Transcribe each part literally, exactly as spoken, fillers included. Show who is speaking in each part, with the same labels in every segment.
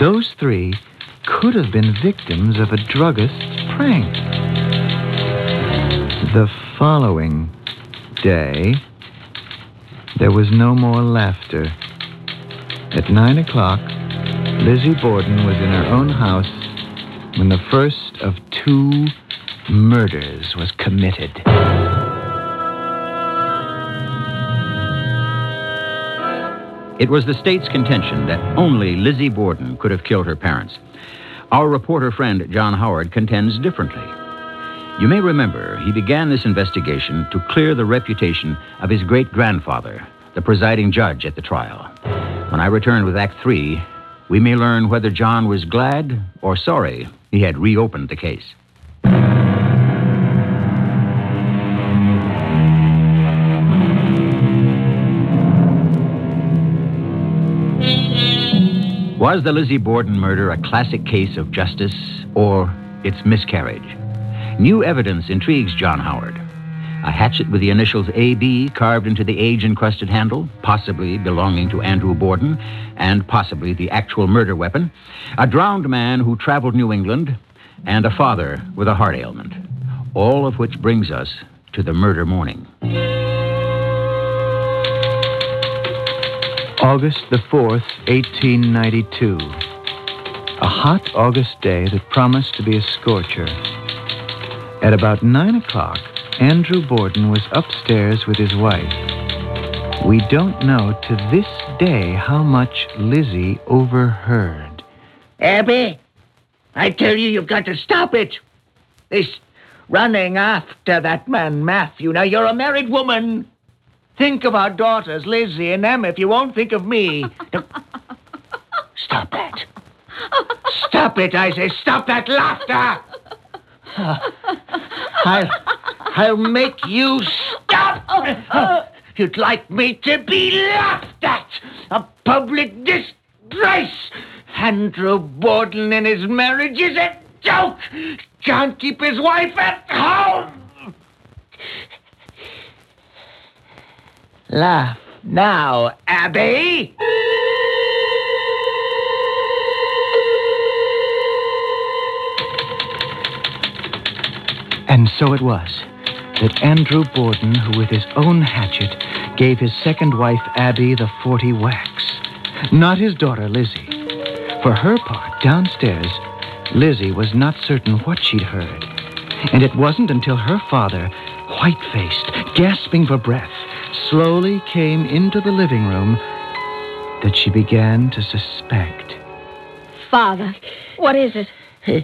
Speaker 1: Those three could have been victims of a druggist's prank. The following day, there was no more laughter. At nine o'clock, Lizzie Borden was in her own house when the first of two murders was committed.
Speaker 2: It was the state's contention that only Lizzie Borden could have killed her parents. Our reporter friend, John Howard, contends differently. You may remember he began this investigation to clear the reputation of his great-grandfather, the presiding judge at the trial. When I return with Act Three, we may learn whether John was glad or sorry he had reopened the case. Was the Lizzie Borden murder a classic case of justice or its miscarriage? New evidence intrigues John Howard. A hatchet with the initials A B carved into the age-encrusted handle, possibly belonging to Andrew Borden, and possibly the actual murder weapon. A drowned man who traveled New England, and a father with a heart ailment. All of which brings us to the murder morning.
Speaker 1: August the fourth, eighteen ninety-two. A hot August day that promised to be a scorcher. At about nine o'clock, Andrew Borden was upstairs with his wife. We don't know to this day how much Lizzie overheard.
Speaker 3: Abby, I tell you, you've got to stop it. This running after that man, Matthew. Now, you're a married woman. Think of our daughters, Lizzie and Em, if you won't think of me. Stop that. Stop it, I say. Stop that laughter. Uh, I'll, I'll make you stop. Uh, you'd like me to be laughed at. A public disgrace. Andrew Borden and his marriage is a joke. Can't keep his wife at home. Laugh now, Abby.
Speaker 1: And so it was that Andrew Borden, who with his own hatchet gave his second wife Abby the forty whacks. Not his daughter Lizzie. For her part, downstairs, Lizzie was not certain what she'd heard. And it wasn't until her father, white-faced, gasping for breath, slowly came into the living room that she began to suspect.
Speaker 4: Father, what is it?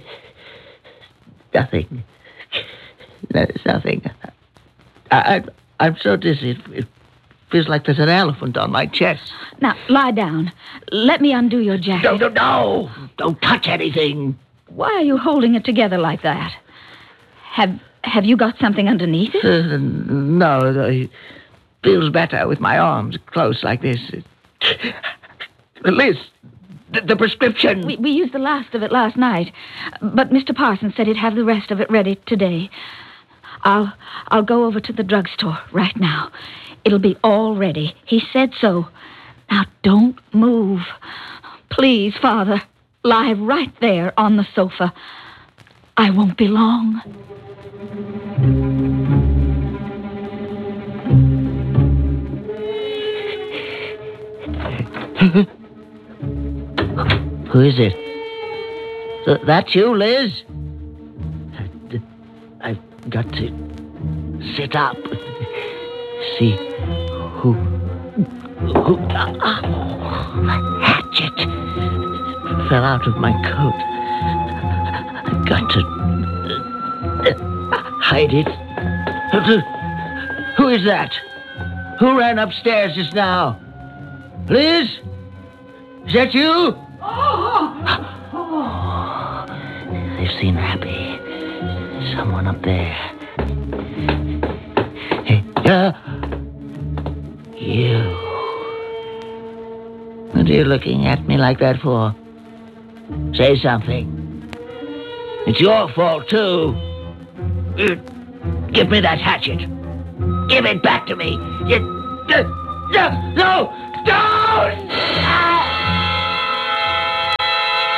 Speaker 3: Nothing. There's nothing. I, I, I'm so dizzy. It, it feels like there's an elephant on my chest.
Speaker 4: Now, lie down. Let me undo your jacket.
Speaker 3: No, no, no. Don't touch anything.
Speaker 4: Why are you holding it together like that? Have have you got something underneath it?
Speaker 3: Uh, no, it feels better with my arms close like this. Liz, the, the prescription.
Speaker 4: We, we used the last of it last night, but Mister Parsons said he'd have the rest of it ready today. I'll I'll go over to the drugstore right now. It'll be all ready. He said so. Now, don't move. Please, Father, lie right there on the sofa. I won't be long.
Speaker 3: Who is it? Th- that's you, Liz? I've got to sit up. See who... who... Uh, the hatchet fell out of my coat. I've got to uh, hide it. Who is that? Who ran upstairs just now? Liz? Is that you? Oh, they've seen Abby. Someone up there. Hey, uh, you. What are you looking at me like that for? Say something. It's your fault, too. Uh, give me that hatchet. Give it back to me. You... Uh, no! No! Don't!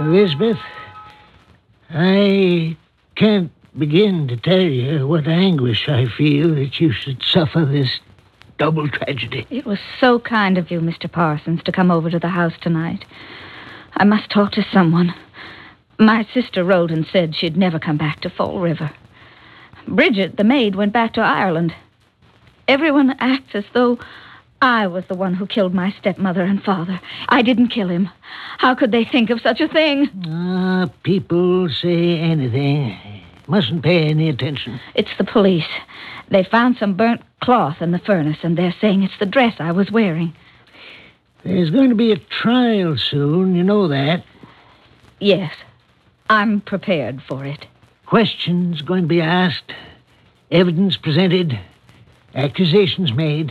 Speaker 3: Elizabeth, I can't begin to tell you what anguish I feel that you should suffer this double tragedy.
Speaker 4: It was so kind of you, Mister Parsons, to come over to the house tonight. I must talk to someone. My sister wrote and said she'd never come back to Fall River. Bridget, the maid, went back to Ireland. Everyone acts as though I was the one who killed my stepmother and father. I didn't kill him. How could they think of such a thing?
Speaker 3: Ah, people say anything. Mustn't pay any attention.
Speaker 4: It's the police. They found some burnt cloth in the furnace, and they're saying it's the dress I was wearing.
Speaker 3: There's going to be a trial soon, you know that.
Speaker 4: Yes, I'm prepared for it.
Speaker 3: Questions going to be asked, evidence presented, accusations made.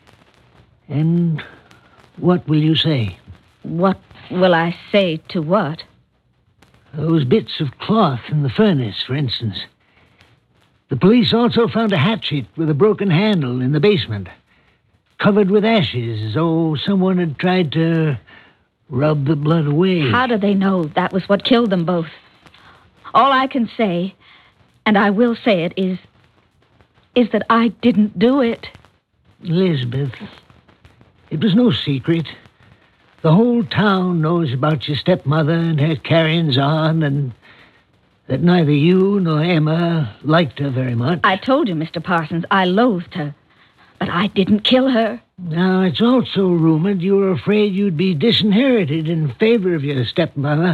Speaker 3: And what will you say?
Speaker 4: What will I say to what?
Speaker 3: Those bits of cloth in the furnace, for instance. The police also found a hatchet with a broken handle in the basement, covered with ashes, as though someone had tried to rub the blood away.
Speaker 4: How do they know that was what killed them both? All I can say, and I will say it, is, is that I didn't do it.
Speaker 3: Elizabeth, it was no secret. The whole town knows about your stepmother and her carryings on, and that neither you nor Emma liked her very much.
Speaker 4: I told you, Mister Parsons, I loathed her, but I didn't kill her.
Speaker 3: Now, it's also rumored you were afraid you'd be disinherited in favor of your stepmother,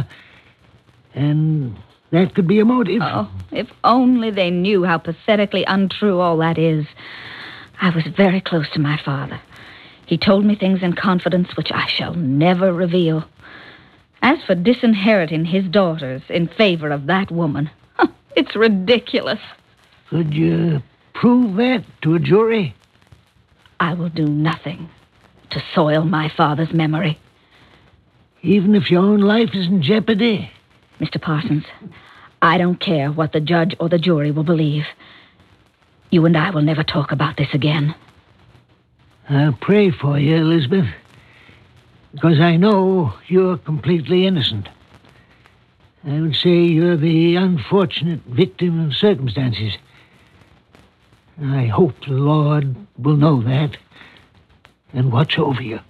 Speaker 3: and that could be a motive.
Speaker 4: Oh, if only they knew how pathetically untrue all that is. I was very close to my father. He told me things in confidence which I shall never reveal. As for disinheriting his daughters in favor of that woman, it's ridiculous.
Speaker 3: Could you prove that to a jury?
Speaker 4: I will do nothing to soil my father's memory.
Speaker 3: Even if your own life is in jeopardy?
Speaker 4: Mister Parsons, I don't care what the judge or the jury will believe. You and I will never talk about this again.
Speaker 3: I'll pray for you, Elizabeth, because I know you're completely innocent. I would say you're the unfortunate victim of circumstances. I hope the Lord will know that and watch over you.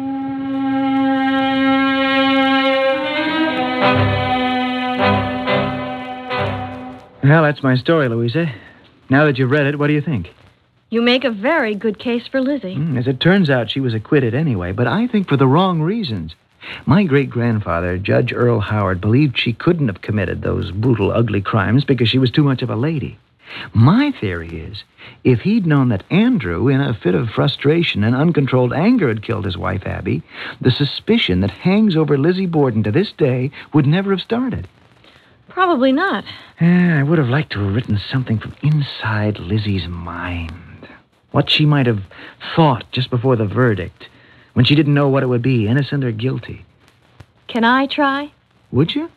Speaker 1: Well, that's my story, Louisa. Now that you've read it, what do you think?
Speaker 5: You make a very good case for Lizzie.
Speaker 1: Mm, as it turns out, she was acquitted anyway, but I think for the wrong reasons. My great-grandfather, Judge Earl Howard, believed she couldn't have committed those brutal, ugly crimes because she was too much of a lady. My theory is, if he'd known that Andrew, in a fit of frustration and uncontrolled anger, had killed his wife, Abby, the suspicion that hangs over Lizzie Borden to this day would never have started.
Speaker 5: Probably not.
Speaker 1: Eh, I would have liked to have written something from inside Lizzie's mind. What she might have thought just before the verdict, when she didn't know what it would be, innocent or guilty.
Speaker 5: Can I try?
Speaker 1: Would you?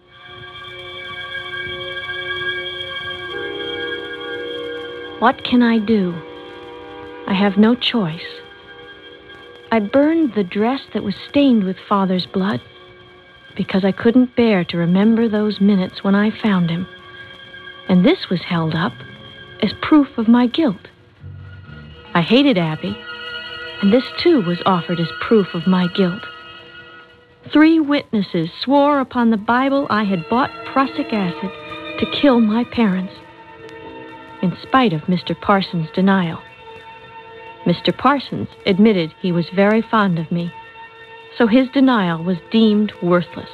Speaker 5: What can I do? I have no choice. I burned the dress that was stained with Father's blood because I couldn't bear to remember those minutes when I found him. And this was held up as proof of my guilt. I hated Abby, and this too was offered as proof of my guilt. Three witnesses swore upon the Bible I had bought prussic acid to kill my parents, in spite of Mister Parsons' denial. Mister Parsons admitted he was very fond of me, so his denial was deemed worthless.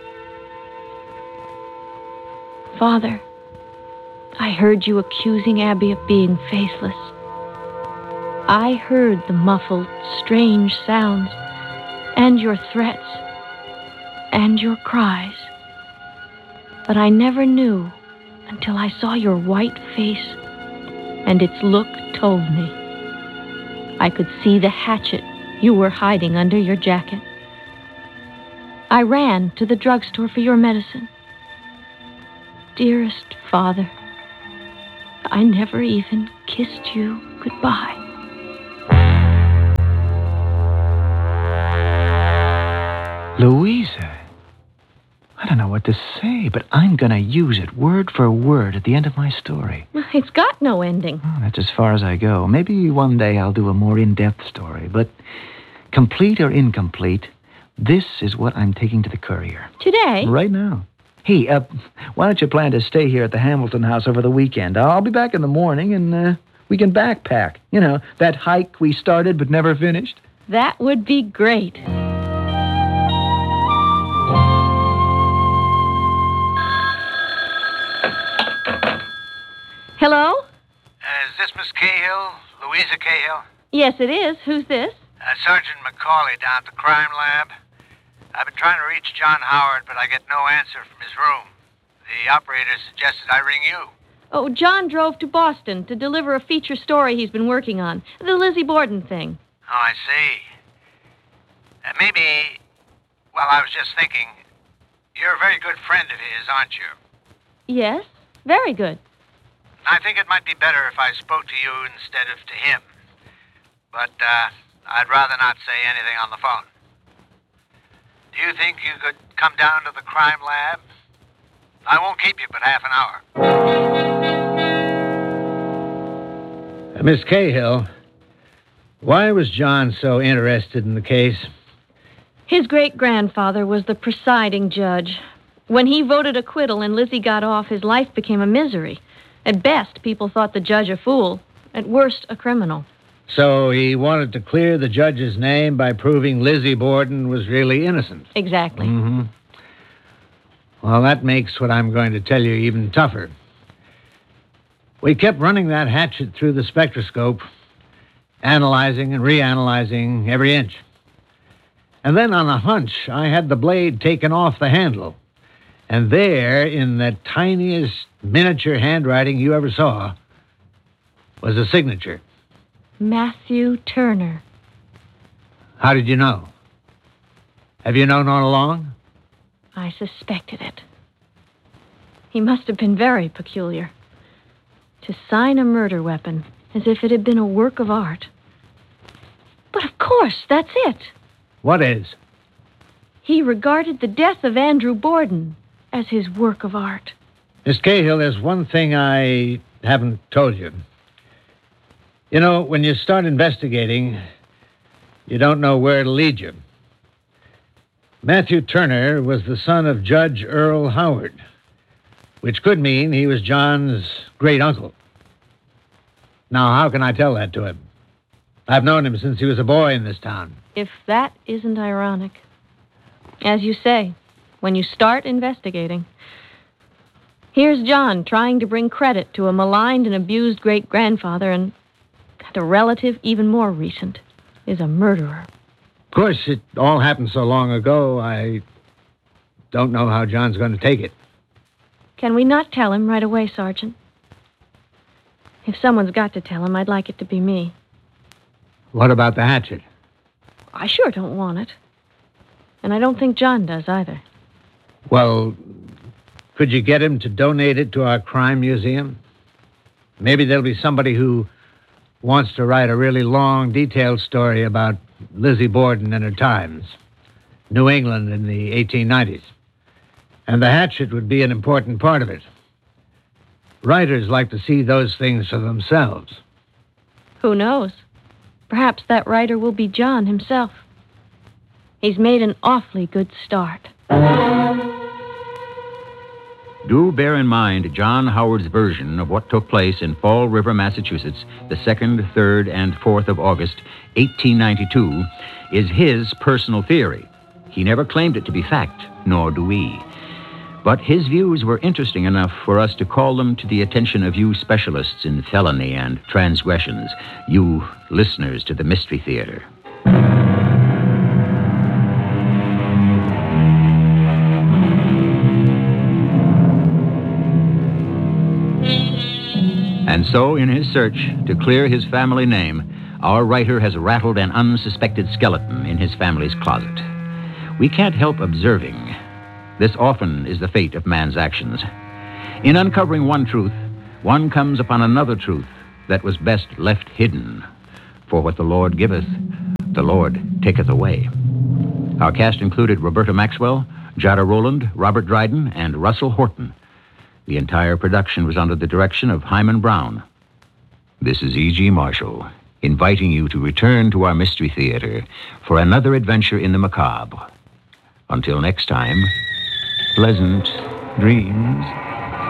Speaker 5: Father, I heard you accusing Abby of being faithless. I heard the muffled, strange sounds, and your threats, and your cries. But I never knew until I saw your white face, and its look told me. I could see the hatchet you were hiding under your jacket. I ran to the drugstore for your medicine. Dearest Father, I never even kissed you goodbye.
Speaker 1: Louisa, what a to say, but I'm going to use it word for word at the end of my story.
Speaker 5: It's got no ending.
Speaker 1: Oh, that's as far as I go. Maybe one day I'll do a more in-depth story, but complete or incomplete, this is what I'm taking to the Courier.
Speaker 5: Today?
Speaker 1: Right now. Hey, uh, why don't you plan to stay here at the Hamilton house over the weekend? I'll be back in the morning, and uh, we can backpack. You know, that hike we started but never finished.
Speaker 5: That would be great. Hello?
Speaker 6: Uh, is this Miss Cahill? Louisa Cahill?
Speaker 5: Yes, it is. Who's this?
Speaker 6: Uh, Sergeant McCauley down at the crime lab. I've been trying to reach John Howard, but I get no answer from his room. The operator suggested I ring you.
Speaker 5: Oh, John drove to Boston to deliver a feature story he's been working on. The Lizzie Borden thing.
Speaker 6: Oh, I see. Uh, maybe... Well, I was just thinking... You're a very good friend of his, aren't you?
Speaker 5: Yes, very good.
Speaker 6: I think it might be better if I spoke to you instead of to him. But uh, I'd rather not say anything on the phone. Do you think you could come down to the crime lab? I won't keep you but half an hour.
Speaker 3: Uh, Miss Cahill, why was John so interested in the case?
Speaker 5: His great-grandfather was the presiding judge. When he voted acquittal and Lizzie got off, his life became a misery. At best, people thought the judge a fool. At worst, a criminal.
Speaker 3: So he wanted to clear the judge's name by proving Lizzie Borden was really innocent.
Speaker 5: Exactly.
Speaker 3: Mm-hmm. Well, that makes what I'm going to tell you even tougher. We kept running that hatchet through the spectroscope, analyzing and reanalyzing every inch. And then on a hunch, I had the blade taken off the handle. And there, in the tiniest miniature handwriting you ever saw, was a signature.
Speaker 5: Matthew Turner.
Speaker 3: How did you know? Have you known all along?
Speaker 5: I suspected it. He must have been very peculiar. To sign a murder weapon as if it had been a work of art. But of course, that's it.
Speaker 3: What is?
Speaker 5: He regarded the death of Andrew Borden as his work of art.
Speaker 3: Miss Cahill, there's one thing I haven't told you. You know, when you start investigating, you don't know where it'll lead you. Matthew Turner was the son of Judge Earl Howard, which could mean he was John's great-uncle. Now, how can I tell that to him? I've known him since he was a boy in this town.
Speaker 5: If that isn't ironic. As you say, when you start investigating. Here's John trying to bring credit to a maligned and abused great-grandfather, and a relative even more recent is a murderer.
Speaker 3: Of course, it all happened so long ago, I don't know how John's going to take it.
Speaker 5: Can we not tell him right away, Sergeant? If someone's got to tell him, I'd like it to be me.
Speaker 3: What about the hatchet?
Speaker 5: I sure don't want it. And I don't think John does either.
Speaker 3: Well, could you get him to donate it to our crime museum? Maybe there'll be somebody who wants to write a really long, detailed story about Lizzie Borden and her times. New England in the eighteen nineties. And the hatchet would be an important part of it. Writers like to see those things for themselves.
Speaker 5: Who knows? Perhaps that writer will be John himself. He's made an awfully good start.
Speaker 2: Do bear in mind John Howard's version of what took place in Fall River, Massachusetts, the second, third, and fourth of August, eighteen ninety-two, is his personal theory. He never claimed it to be fact, nor do we. But his views were interesting enough for us to call them to the attention of you specialists in felony and transgressions, you listeners to the Mystery Theater. And so, in his search to clear his family name, our writer has rattled an unsuspected skeleton in his family's closet. We can't help observing. This often is the fate of man's actions. In uncovering one truth, one comes upon another truth that was best left hidden. For what the Lord giveth, the Lord taketh away. Our cast included Roberta Maxwell, Jada Rowland, Robert Dryden, and Russell Horton. The entire production was under the direction of Hyman Brown. This is E G. Marshall, inviting you to return to our Mystery Theater for another adventure in the macabre. Until next time, pleasant dreams.